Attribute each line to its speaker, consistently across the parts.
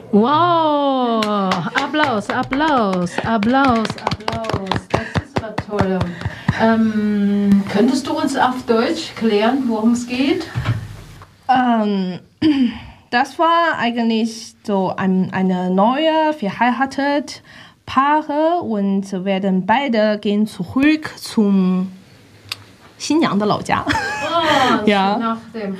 Speaker 1: Wow, Applaus, Applaus, Applaus, Applaus. Das ist aber toll. Könntest du uns auf Deutsch klären, worum es geht?
Speaker 2: Das war eigentlich so eine neue, verheiratet Paare und werden beide gehen zurück zum 新娘的老家。
Speaker 1: Ja. Nach dem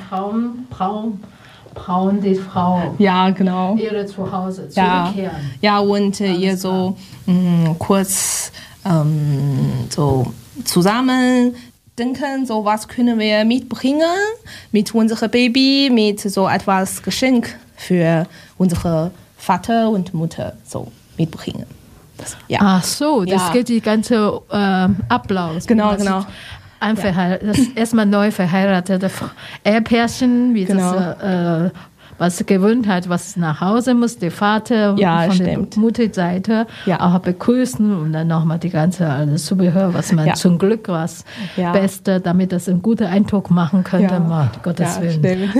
Speaker 1: Brauen die Frau.
Speaker 2: Ja, genau.
Speaker 1: Ihre Zuhause zurückkehren.
Speaker 2: Ja, und ihr so kurz so zusammen denken, so was können wir mitbringen mit unserem Baby, mit so etwas Geschenk für unsere Vater und Mutter so mitbringen. Das, ja.
Speaker 1: Ach so, das geht die ganze Ablauf.
Speaker 2: Genau.
Speaker 1: Das erstmal neu verheiratete Ehepärchen, wie das was gewöhnt hat, was nach Hause muss, der Vater von der Mutterseite auch begrüßen und dann nochmal die ganze Zubehör, was man zum Glück was Beste, damit das einen guten Eindruck machen könnte, Gottes Willen.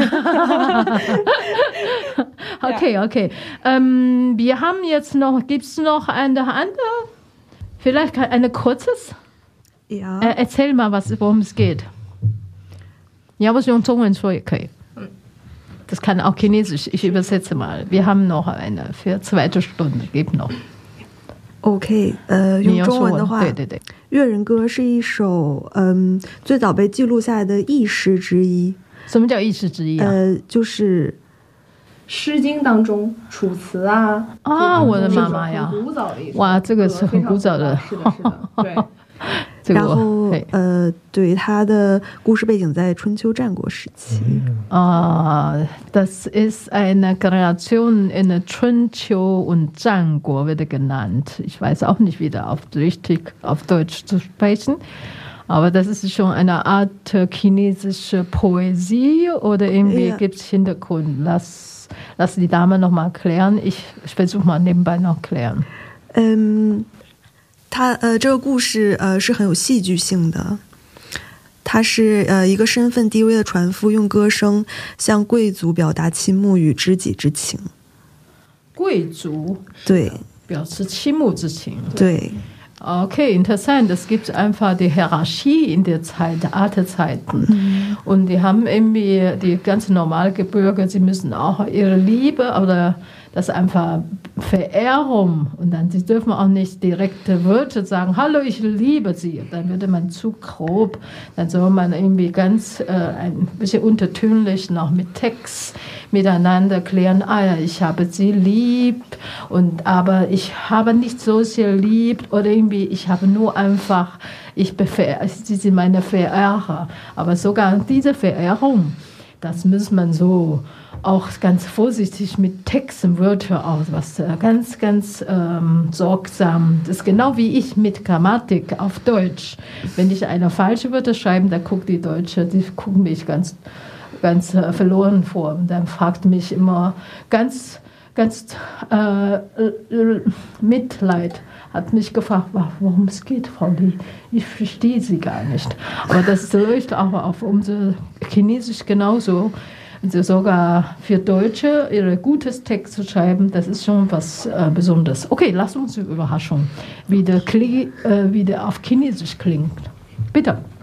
Speaker 1: Okay. Wir haben jetzt noch, gibt es noch eine andere, vielleicht eine kurzes?
Speaker 3: Ja.
Speaker 1: Erzähl mal, worum es geht. Ja, was用中文说也可以。Das kann auch Chinesisch. Ich übersetze mal. Wir haben noch eine für zweite Stunde. Gibt noch.
Speaker 3: OK， 用中文的话，
Speaker 1: 对。
Speaker 3: 越人歌是一首最早被记录下来的佚诗之一。
Speaker 1: 什么叫佚诗之一啊？
Speaker 3: 就是《
Speaker 2: 诗经》当中楚辞啊。
Speaker 1: 我的妈妈呀！
Speaker 2: 很古早的一首。
Speaker 1: 哇，这个是很古早的。
Speaker 2: 是的，对。
Speaker 3: 然后对，它的故事背景在春秋战国时期。
Speaker 1: Das ist eine Kreation in春秋und 战国 wird genannt. Ich weiß auch nicht, wie da richtig auf Deutsch zu sprechen. Aber das ist schon eine Art chinesische Poesie oder irgendwie gibt es Hintergrund. Lass die Dame noch mal klären. Ich versuche mal nebenbei noch klären.
Speaker 3: 这个故事是很有戏剧性的。他是一个身份低微的船夫，用歌声向贵族表达倾慕与知己之情。
Speaker 1: 贵族
Speaker 3: 对，
Speaker 1: 表示倾慕之情。
Speaker 3: 对。
Speaker 1: Okay, interessant. Es gibt einfach die Hierarchie in der Zeit, der Artezeiten. Und die haben irgendwie die ganz normale Bürger, sie müssen auch ihre Liebe oder das einfach Verehrung und dann sie dürfen auch nicht direkte Wörter sagen, hallo, ich liebe sie. Dann würde man zu grob, dann soll man irgendwie ganz ein bisschen untertönlich noch mit Text miteinander klären, ich habe sie lieb aber ich habe nicht so sehr lieb oder irgendwie ich habe nur einfach, sie sind meine Verehrer. Aber sogar diese Verehrung, das muss man so auch ganz vorsichtig mit Texten, Wörter aus, was ganz, ganz sorgsam. Das ist genau wie ich mit Grammatik auf Deutsch. Wenn ich eine falsche Wörter schreibe, dann guckt die Deutsche, die gucken mich ganz verloren vor. Und dann fragt mich immer ganz Mitleid, hat mich gefragt, worum es geht, Frau Li. Ich verstehe Sie gar nicht. Aber das läuft auch auf unser Chinesisch genauso. Also sogar für Deutsche ihre gutes Text zu schreiben, das ist schon was Besonderes. Okay, lass uns die Überraschung, wie der auf Chinesisch klingt. Bitte.